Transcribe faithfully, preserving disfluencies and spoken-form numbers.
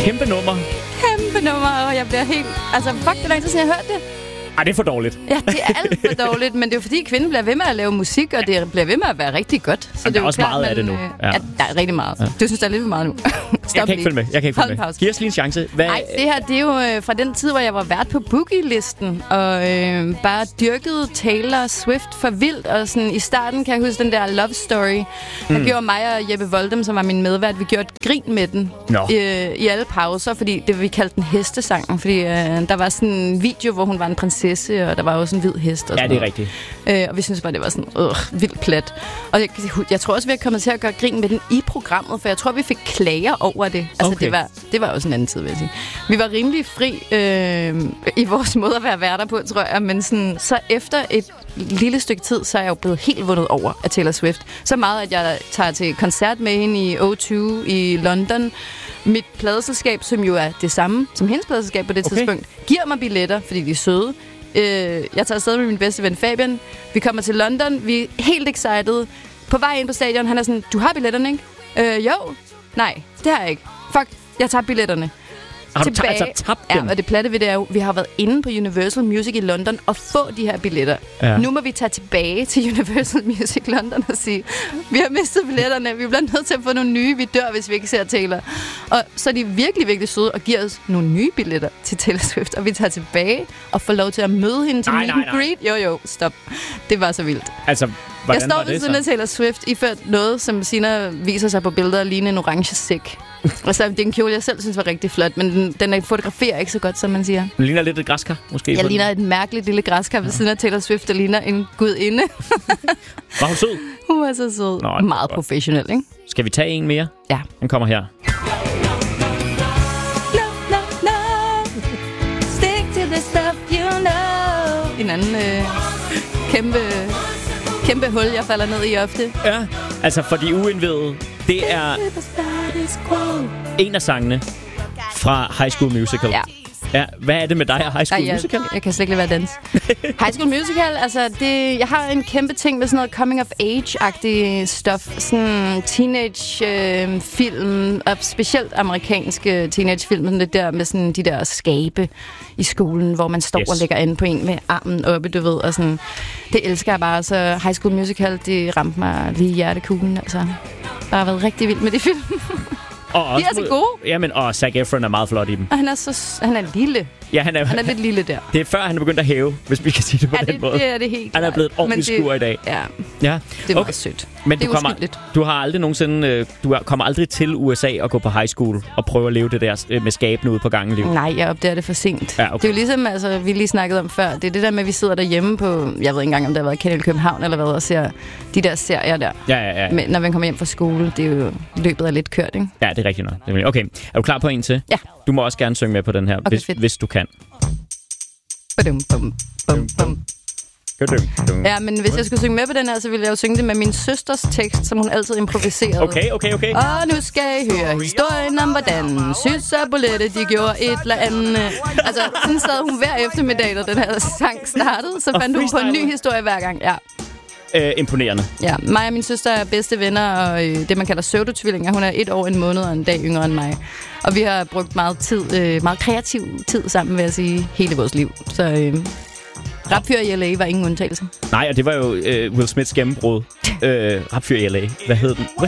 Kæmpe nummer. Kæmpe nummer, og jeg bliver helt... Altså, fuck, det er lang tid siden, jeg har hørt det. Ej, det er for dårligt. Ja, det er alt for dårligt, men det er jo fordi, kvinden bliver ved med at lave musik, og det bliver ved med at være rigtig godt. Så Jamen, det er der er også klart, meget man, af det nu. Ja. Ja. ja, der er rigtig meget. Ja. Du synes, der er lidt for meget nu. Stop jeg kan ikke følge med. Jeg kan ikke følge med. Giv os lige en chance. Hvad... Nej, det her, det er jo øh, fra den tid, hvor jeg var vært på Boogie-listen, og øh, bare dyrkede Taylor Swift for vildt, og sådan i starten kan jeg huske den der Love Story. Der mm. gjorde mig og Jeppe Voldem, som var min medvært, vi gjorde et grin med den no. øh, i alle pauser, fordi det vi kaldte den hestesangen, fordi øh, der var sådan en video, hvor hun var en prinsesse, og der var også en hvid hest. Og ja, det er rigtigt. Øh, og vi synes bare, det var sådan øh, vildt plat. Og jeg, jeg tror også, vi er kommet til at gøre grin med den i programmet, for jeg tror, vi fik klager over det. Altså, okay. det var, det var også en anden tid, vil jeg sige. Vi var rimelig fri øh, i vores måde at være værter på, tror jeg. Men sådan, så efter et lille stykke tid, så er jeg jo blevet helt vundet over af Taylor Swift. Så meget, at jeg tager til koncert med hende i O to i London. Mit pladeselskab, som jo er det samme som hendes pladeselskab på det okay. tidspunkt, giver mig billetter, fordi de er søde. Øh, jeg tager afsted med min bedste ven Fabian. Vi kommer til London. Vi er helt excited. På vej ind på stadion, han er sådan, du har billetterne, ikke? Øh, jo. Nej, det har jeg ikke. Fuck, jeg tager billetterne. Har du tilbage. Altså tabt dem? Ja, og det platte ved det er jo, vi har været inde på Universal Music i London og få de her billetter. Ja. Nu må vi tage tilbage til Universal Music London og sige, vi har mistet billetterne, vi bliver nødt til at få nogle nye, vi dør, hvis vi ikke ser Taylor. Og så er de virkelig, virkelig søde og giver os nogle nye billetter til Taylor Swift, og vi tager tilbage og får lov til at møde hende til meet and greet. Jo, jo, stop. Det var så vildt. Altså, jeg står ved siden af Taylor Swift, iført noget, som senere viser sig på billeder, lignende en orange sæk. Altså, det er en kjole, jeg selv synes var rigtig flot, men den, den fotograferer ikke så godt, som man siger. Den ligner lidt et græskar, måske? Jeg ligner et mærkeligt lille græskar ved siden af Taylor Swift, der ligner en gudinde. Var hun sød? Hun var så sød. Nå, meget professionel, ikke? Skal vi tage en mere? Ja. Den kommer her. No, no, no. Stick to the stuff you know. En anden øh, kæmpe, kæmpe hul, jeg falder ned i ofte. Ja, altså for de uindvidede, det er en af sangene fra High School Musical. Ja. Ja, hvad er det med dig og High School Ej, jeg, Musical? Jeg kan slet ikke lade være dans. High School Musical, altså det, jeg har en kæmpe ting med sådan noget coming of age-agtig stof. Sådan teenage-film, øh, og specielt amerikanske teenage-film. Sådan det der med sådan de der skabe i skolen, hvor man står yes. og lægger an på en med armen oppe, du ved. Og sådan, det elsker jeg bare. Så High School Musical, det ramte mig lige i hjertekuglen. Altså, der har været rigtig vildt med de film. Og også, de er så gode. Jamen, og Zac Efron er meget flot i dem. Og han er så han er lille. Ja, han er, han er lidt lille der. Det er før, han er begyndt at hæve, hvis vi kan sige det på ja, den det, måde. det er det helt Han er blevet et ordentligt skur i dag. Ja, ja. Det var okay. sødt. Men det du, kommer, du har aldrig nogensinde, du kommer aldrig til U S A og gå på high school og prøve at leve det der med skabene ude på gangen liv? Nej, jeg opdager det for sent. Ja, okay. Det er jo ligesom, altså, vi lige snakkede om før, det er det der med, at vi sidder derhjemme på, jeg ved ikke engang, om der har været Kanal København eller hvad, og ser de der serier der. Ja, ja, ja. Men når man kommer hjem fra skole, det er jo løbet er lidt kørt, ikke? Ja, det er rigtigt nok. Okay, er du klar på en til? Ja. Du må også gerne synge med på den her, okay, hvis, hvis du kan. Bum, bum, bum, bum. Ja, men hvis jeg skulle synge med på den her, så ville jeg jo synge det med min søsters tekst, som hun altid improviserede. Okay, okay, okay. Og nu skal I høre historien om, hvordan Sys og Bolette, de gjorde et eller andet. Altså, sådan sad hun hver eftermiddag, da den her sang startede, så fandt hun på en ny historie hver gang. Ja. Øh, imponerende. Ja, mig og min søster er bedste venner, og øh, det, man kalder pseudotvillinger. Hun er et år, en måned og en dag yngre end mig. Og vi har brugt meget tid, øh, meget kreativ tid sammen, vil jeg sige, hele vores liv. Så øh, Rapfyr i L A var ingen undtagelse. Nej, og det var jo øh, Will Smiths gennembrud. øh, Rapfyr i L A. Hvad hed den?